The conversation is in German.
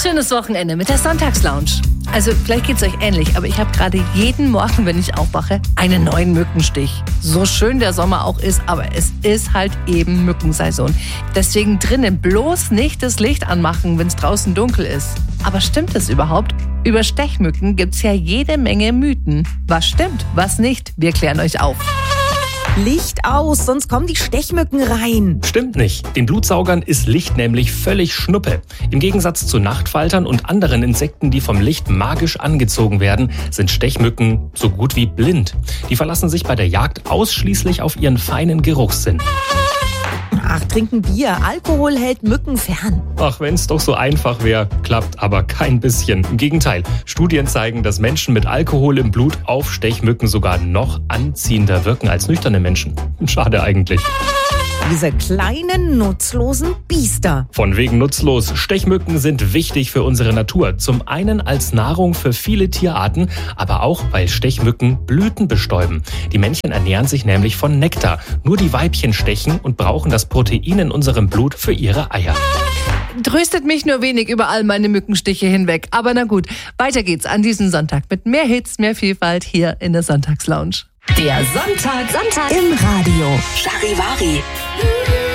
schönes Wochenende mit der Sonntagslounge. Also vielleicht geht's euch ähnlich, aber ich habe gerade jeden Morgen, wenn ich aufwache, einen neuen Mückenstich. So schön der Sommer auch ist, aber es ist halt eben Mückensaison. Deswegen drinnen bloß nicht das Licht anmachen, wenn es draußen dunkel ist. Aber stimmt das überhaupt? Über Stechmücken gibt's ja jede Menge Mythen. Was stimmt, was nicht? Wir klären euch auf. Licht aus, sonst kommen die Stechmücken rein. Stimmt nicht. Den Blutsaugern ist Licht nämlich völlig Schnuppe. Im Gegensatz zu Nachtfaltern und anderen Insekten, die vom Licht magisch angezogen werden, sind Stechmücken so gut wie blind. Die verlassen sich bei der Jagd ausschließlich auf ihren feinen Geruchssinn. Ach, trinken Bier. Alkohol hält Mücken fern. Ach, wenn's doch so einfach wäre, klappt aber kein bisschen. Im Gegenteil, Studien zeigen, dass Menschen mit Alkohol im Blut auf Stechmücken sogar noch anziehender wirken als nüchterne Menschen. Schade eigentlich. Diese kleinen, nutzlosen Biester. Von wegen nutzlos. Stechmücken sind wichtig für unsere Natur. Zum einen als Nahrung für viele Tierarten, aber auch, weil Stechmücken Blüten bestäuben. Die Männchen ernähren sich nämlich von Nektar. Nur die Weibchen stechen und brauchen das Protein in unserem Blut für ihre Eier. Tröstet mich nur wenig über all meine Mückenstiche hinweg. Aber na gut, weiter geht's an diesem Sonntag mit mehr Hits, mehr Vielfalt hier in der Sonntagslounge. Der Sonntag im Radio. Charivari.